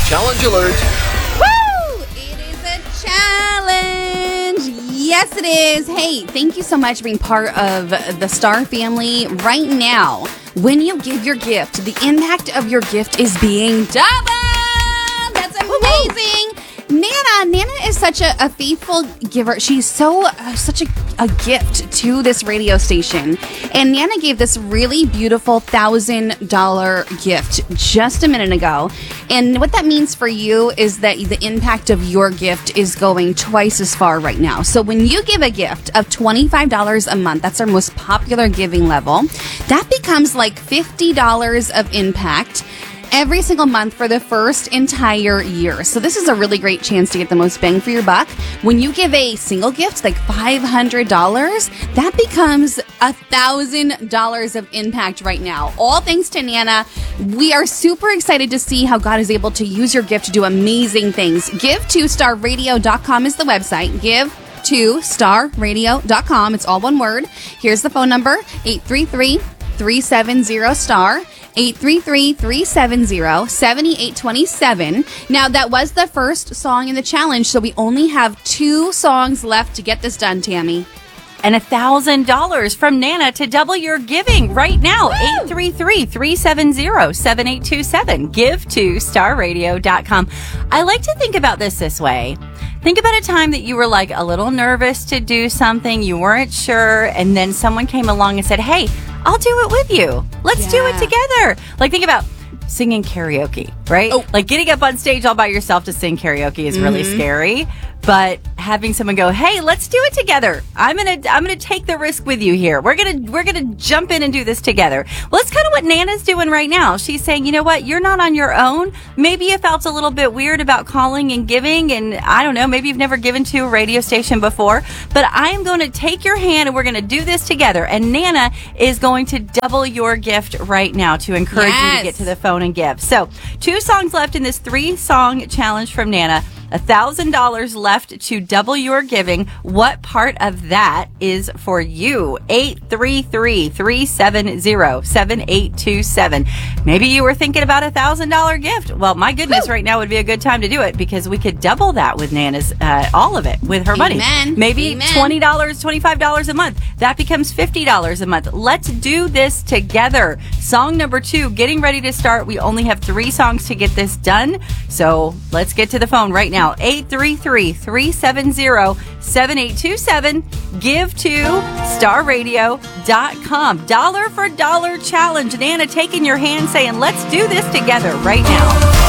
Challenge alert. Woo! It is a challenge. Yes, it is. Hey, thank you so much for being part of the Star family. Right now, when you give your gift, the impact of your gift is being doubled. That's amazing. Nana is such a faithful giver. She's such a gift to this radio station. And Nana gave this really beautiful $1,000 gift just a minute ago. And what that means for you is that the impact of your gift is going twice as far right now. So when you give a gift of $25 a month, that's our most popular giving level, that becomes like $50 of impact every single month for the first entire year. So this is a really great chance to get the most bang for your buck. When you give a single gift, like $500, that becomes $1,000 of impact right now. All thanks to Nana. We are super excited to see how God is able to use your gift to do amazing things. Give2starradio.com is the website. Give2starradio.com. It's all one word. Here's the phone number, 833-370-STAR. 833-370-7827. Now, that was the first song in the challenge, so we only have 2 songs left to get this done, Tammy. And $1,000 from Nana to double your giving right now. 833-370-7827. Give2starradio.com. I like to think about this way. Think about a time that you were like a little nervous to do something, you weren't sure, and then someone came along and said, hey, I'll do it with you. Let's do it together. Like, think about singing karaoke, right? Oh. Like, getting up on stage all by yourself to sing karaoke is really scary. But having someone go, hey, let's do it together. I'm gonna take the risk with you here. We're gonna jump in and do this together. Well, that's kind of what Nana's doing right now. She's saying, you know what? You're not on your own. Maybe you felt a little bit weird about calling and giving, and I don't know, maybe you've never given to a radio station before. But I am going to take your hand and we're going to do this together. And Nana is going to double your gift right now to encourage you to get to the phone and give. So 2 songs left in this 3-song challenge from Nana. $1,000 left to double your giving. What part of that is for you? 833-370-7827. Maybe you were thinking about $1,000 gift. Well, my goodness, right now would be a good time to do it because we could double that with Nana's, all of it with her money. Maybe $20, $25 a month. That becomes $50 a month. Let's do this together. Song number 2, getting ready to start. We only have 3 songs to get this done. So let's get to the phone right now. 833-370-7827. Give2starradio.com. Dollar for dollar challenge. Nana taking your hand saying, let's do this together right now.